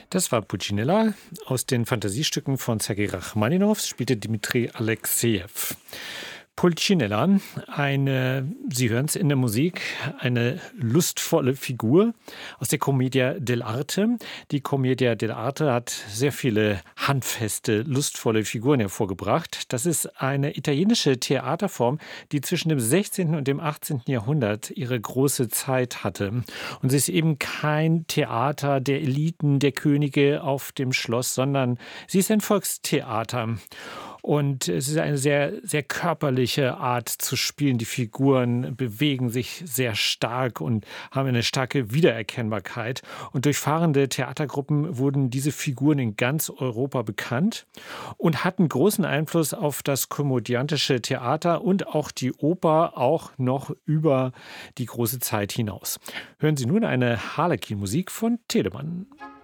Das war Puccinella. Aus den Fantasiestücken von Sergei Rachmaninow spielte Dmitri Alexejew. Pulcinella, Sie hören es in der Musik, eine lustvolle Figur aus der Commedia dell'arte. Die Commedia dell'arte hat sehr viele handfeste, lustvolle Figuren hervorgebracht. Das ist eine italienische Theaterform, die zwischen dem 16. und dem 18. Jahrhundert ihre große Zeit hatte. Und sie ist eben kein Theater der Eliten, der Könige auf dem Schloss, sondern sie ist ein Volkstheater. Und es ist eine sehr, sehr körperliche Art zu spielen. Die Figuren bewegen sich sehr stark und haben eine starke Wiedererkennbarkeit. Und durch fahrende Theatergruppen wurden diese Figuren in ganz Europa bekannt und hatten großen Einfluss auf das komödiantische Theater und auch die Oper, auch noch über die große Zeit hinaus. Hören Sie nun eine Harlequin-Musik von Telemann.